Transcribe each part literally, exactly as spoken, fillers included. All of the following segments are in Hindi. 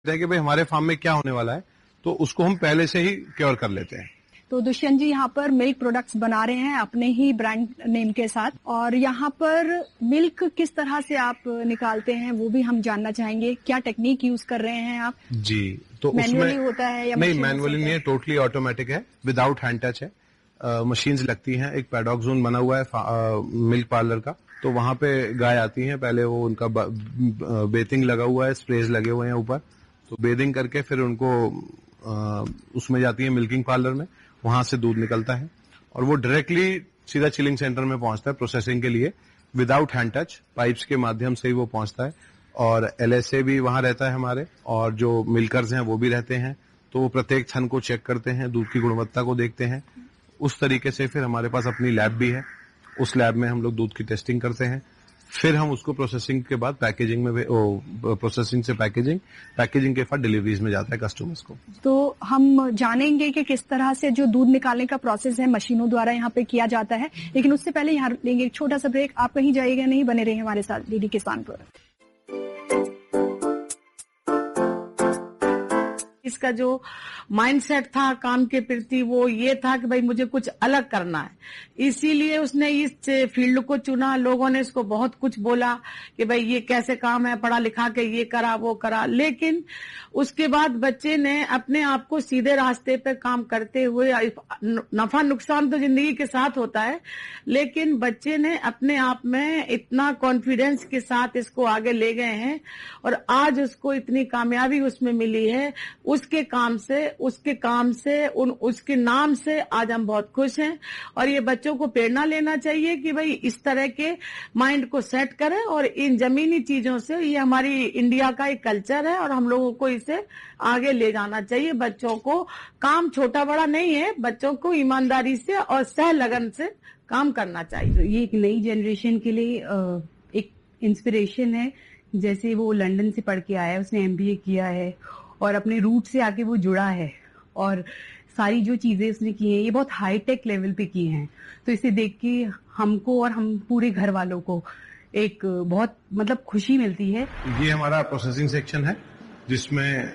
है कि भाई हमारे फार्म में क्या होने वाला है, तो उसको हम पहले से ही क्योर कर लेते हैं। तो दुष्यंत जी यहाँ पर मिल्क प्रोडक्ट्स बना रहे हैं अपने ही ब्रांड नेम के साथ, और यहाँ पर मिल्क किस तरह से आप निकालते हैं वो भी हम जानना चाहेंगे। क्या टेक्निक यूज कर रहे हैं आप? जी, तो मैनुअली उसमें होता है या नहीं, मैनुअली नहीं है, टोटली ऑटोमेटिक है, विदाउट हैंड टच है। मशीन्स लगती हैं, एक पैडॉक जोन बना हुआ है मिल्क पार्लर का, तो वहां पे गाय आती हैं, पहले वो उनका बेथिंग लगा हुआ है, स्प्रेज लगे हुए हैं ऊपर, तो बेथिंग करके फिर उनको आ, उसमें जाती है मिल्किंग पार्लर में, वहां से दूध निकलता है और वो डायरेक्टली सीधा चिलिंग सेंटर में पहुंचता है प्रोसेसिंग के लिए, विदाउट हैंड टच, पाइप्स के माध्यम से ही वो पहुंचता है। और एलएसए भी वहां रहता है हमारे, और जो मिल्कर्स हैं वो भी रहते हैं, तो वो प्रत्येक थन को चेक करते हैं, दूध की गुणवत्ता को देखते हैं। उस तरीके से फिर हमारे पास अपनी लैब भी है, उस लैब में हम लोग दूध की टेस्टिंग करते हैं, फिर हम उसको प्रोसेसिंग के बाद पैकेजिंग में, ओ, प्रोसेसिंग से पैकेजिंग, पैकेजिंग के बाद डिलीवरीज में जाता है कस्टमर्स को। तो हम जानेंगे कि किस तरह से जो दूध निकालने का प्रोसेस है मशीनों द्वारा यहाँ पे किया जाता है, लेकिन उससे पहले यहाँ लेंगे एक छोटा सा ब्रेक। आप कहीं जाइएगा नहीं, बने रहिए हमारे साथ डीडी किसान पर। इसका जो माइंडसेट था काम के प्रति वो ये था कि भाई मुझे कुछ अलग करना है, इसीलिए उसने इस फील्ड को चुना। लोगों ने इसको बहुत कुछ बोला कि भाई ये कैसे काम है, पढ़ा लिखा के ये करा वो करा, लेकिन उसके बाद बच्चे ने अपने आप को सीधे रास्ते पे काम करते हुए, नफा नुकसान तो जिंदगी के साथ होता है, लेकिन बच्चे ने अपने आप में इतना कॉन्फिडेंस के साथ इसको आगे ले गए हैं और आज उसको इतनी कामयाबी उसमें मिली है। उसके काम से, उसके काम से, उन उसके नाम से आज हम बहुत खुश हैं और ये बच्चों को प्रेरणा लेना चाहिए कि भाई इस तरह के माइंड को सेट करें और इन जमीनी चीजों से, ये हमारी इंडिया का एक कल्चर है और हम लोगों को इसे आगे ले जाना चाहिए। बच्चों को काम छोटा बड़ा नहीं है, बच्चों को ईमानदारी से और सह लगन से काम करना चाहिए। ये एक नई जनरेशन के लिए एक इंस्पिरेशन है। जैसे वो लंदन से पढ़ के आया है, उसने एमबीए किया है और अपने रूट से आके वो जुड़ा है और सारी जो चीजें उसने की हैं ये बहुत हाई टेक लेवल पे की हैं। तो इसे देख के हमको और हम पूरे घर वालों को एक बहुत मतलब खुशी मिलती है। ये हमारा प्रोसेसिंग सेक्शन है जिसमें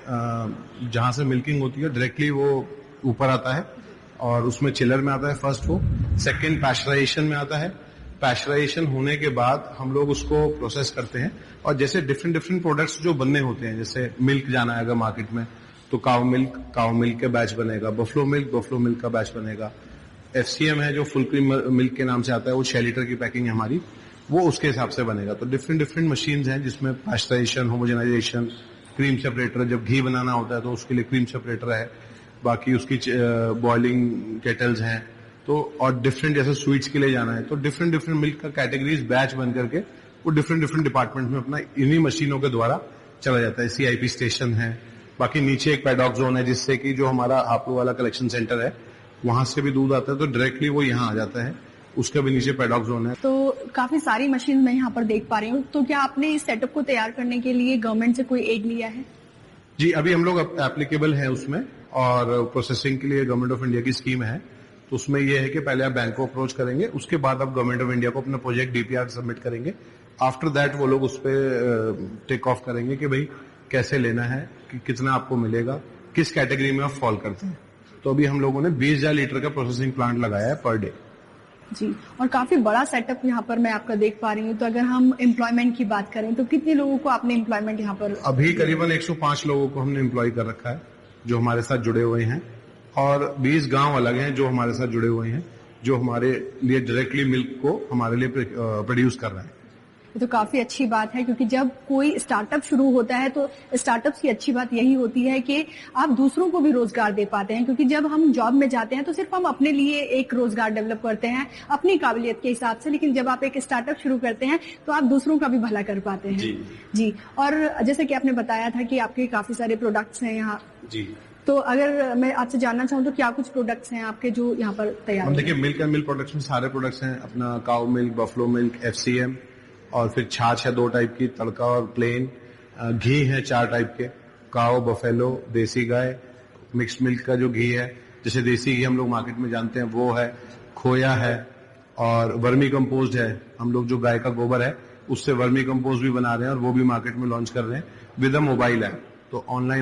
जहां से मिल्किंग होती है डायरेक्टली वो ऊपर आता है और उसमें चिलर में आता है फर्स्ट, वो सेकेंड पैस्चराइजेशन में आता है। पैस्चराइजेशन होने के बाद हम लोग उसको प्रोसेस करते हैं और जैसे डिफरेंट डिफरेंट प्रोडक्ट्स जो बनने होते हैं, जैसे मिल्क जाना है अगर मार्केट में तो काउ मिल्क, काउ मिल्क के बैच बनेगा, बफलो मिल्क, बफलो मिल्क का बैच बनेगा। एफसीएम है जो फुल क्रीम मिल्क के नाम से आता है, वो छह लीटर की पैकिंग है हमारी, वो उसके हिसाब से बनेगा। तो डिफरेंट डिफरेंट मशीन्स हैं जिसमें पैस्चराइजेशन, होमोजेनाइजेशन, क्रीम सेपरेटर, जब घी बनाना होता है तो उसके लिए क्रीम सेपरेटर है, बाकी उसकी बॉइलिंग केटल्स हैं, तो और डिफरेंट जैसे स्वीट्स के लिए जाना है तो डिफरेंट डिफरेंट मिल्क का कैटेगरीज बैच बन करके वो डिफरेंट डिफरेंट डिपार्टमेंट में अपना इन्हीं मशीनों के द्वारा चला जाता है। सीआईपी स्टेशन है, बाकी नीचे एक पैडॉक जोन है जिससे कि जो हमारा हापुड़ वाला कलेक्शन सेंटर है वहां से भी दूध आता है तो डायरेक्टली वो यहाँ आ जाता है, उसका भी नीचे पैडॉक जोन है। तो काफी सारी मशीन मैं यहाँ पर देख पा रही हूँ, तो क्या आपने इस सेटअप को तैयार करने के लिए गवर्नमेंट से कोई एड लिया है? जी, अभी हम लोग एप्लीकेबल है उसमें और प्रोसेसिंग के लिए गवर्नमेंट ऑफ इंडिया की स्कीम है, तो उसमें यह है कि पहले आप बैंक को अप्रोच करेंगे, उसके बाद आप गवर्नमेंट ऑफ इंडिया को अपना प्रोजेक्ट डीपीआर सबमिट करेंगे। आफ्टर दैट वो लोग उस पर टेक ऑफ करेंगे कि भाई कैसे लेना है, कि कितना आपको मिलेगा, किस कैटेगरी में आप फॉल करते हैं। तो अभी हम लोगों ने बीस हजार लीटर का प्रोसेसिंग प्लांट लगाया है पर डे। जी, और काफी बड़ा सेटअप यहाँ पर मैं आपका देख पा रही हूँ। तो अगर हम एम्प्लॉयमेंट की बात करें तो कितने लोगों को आपने एम्प्लॉयमेंट यहाँ पर? अभी करीबन एक सौ पांच लोगों को हमने एम्प्लॉय कर रखा है जो हमारे साथ जुड़े हुए हैं, और बीस गांव अलग हैं जो हमारे साथ जुड़े हुए हैं, जो हमारे लिए डायरेक्टली मिल्क को हमारे लिए प्रोड्यूस कर रहे हैं। ये तो काफी अच्छी बात है, क्योंकि जब कोई स्टार्टअप शुरू होता है तो स्टार्टअप की अच्छी बात यही होती है कि आप दूसरों को भी रोजगार दे पाते हैं। क्योंकि जब हम जॉब में जाते हैं तो सिर्फ हम अपने लिए एक रोजगार डेवलप करते हैं अपनी काबिलियत के हिसाब से, लेकिन जब आप एक स्टार्टअप शुरू करते हैं तो आप दूसरों का भी भला कर पाते हैं। जी, जी। और जैसे कि आपने बताया था कि आपके काफी सारे प्रोडक्ट्स हैं यहाँ। जी, तो अगर मैं आपसे जानना चाहूँ तो क्या कुछ प्रोडक्ट्स हैं आपके जो यहाँ पर तैयार हैं? देखिए, मिल्क एंड मिल्क प्रोडक्ट्स में सारे प्रोडक्ट्स हैं, अपना cow milk, buffalo milk, FCM, और फिर छाछ है दो टाइप की, तड़का और प्लेन, घी है चार टाइप के, काओ, बफेलो, देसी गाय, मिक्स्ड मिल्क का जो घी है, जैसे देसी घी हम लोग मार्केट में जानते हैं वो है, खोया है, और वर्मी कंपोस्ट है। हम लोग जो गाय का गोबर है उससे वर्मी कंपोस्ट भी बना रहे हैं और वो भी मार्केट में लॉन्च कर रहे हैं विद अ मोबाइल ऐप। तो ऑनलाइन